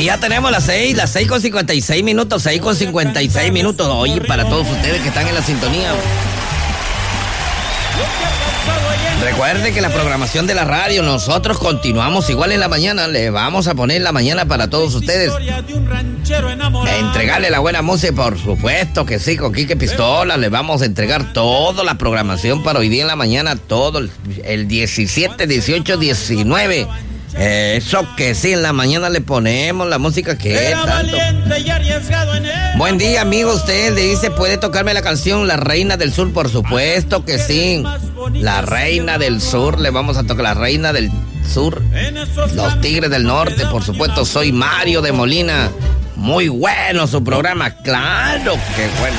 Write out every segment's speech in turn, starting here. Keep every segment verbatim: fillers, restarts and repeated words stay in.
Sí, ya tenemos las seis, las seis con cincuenta y seis minutos, seis con cincuenta y seis minutos. Oye, para todos ustedes que están en la sintonía. Recuerde que la programación de la radio, nosotros continuamos igual en la mañana. Le vamos a poner la mañana para todos ustedes. Entregarle la buena música, por supuesto que sí, con Quique Pistola. Le vamos a entregar toda la programación para hoy día en la mañana, todo el, el diecisiete, dieciocho, diecinueve. Eso que sí, en la mañana le ponemos la música que tanto. Buen día, amigo. Usted le dice, ¿puede tocarme la canción La Reina del Sur? Por supuesto que sí. La Reina del Sur, le vamos a tocar La Reina del Sur. Los Tigres del Norte, por supuesto. Soy Mario de Molina. Muy bueno su programa, claro que bueno.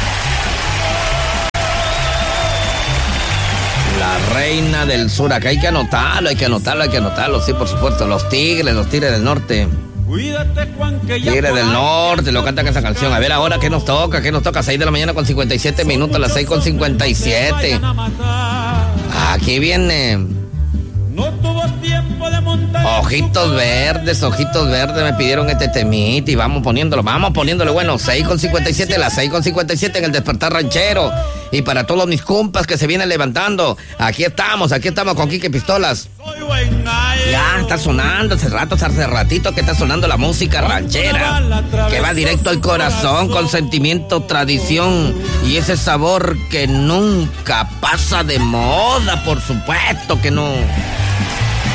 La Reina del Sur, acá hay que anotarlo, hay que anotarlo, hay que anotarlo, sí, por supuesto. Los Tigres, los Tigres del Norte. Tigres del Norte, lo cantan esa canción. A ver ahora qué nos toca, qué nos toca. seis de la mañana con cincuenta y siete minutos, las seis con cincuenta y siete. Aquí viene. Ojitos verdes, ojitos verdes, me pidieron este temita y vamos poniéndolo, vamos poniéndolo. Bueno, seis con cincuenta y siete, las seis con cincuenta y siete en el Despertar Ranchero. Y para todos mis compas que se vienen levantando, aquí estamos, aquí estamos con Quique Pistolas. Ya está sonando, hace rato, hace ratito que está sonando la música ranchera, que va directo al corazón con sentimiento, tradición y ese sabor que nunca pasa de moda, por supuesto que no.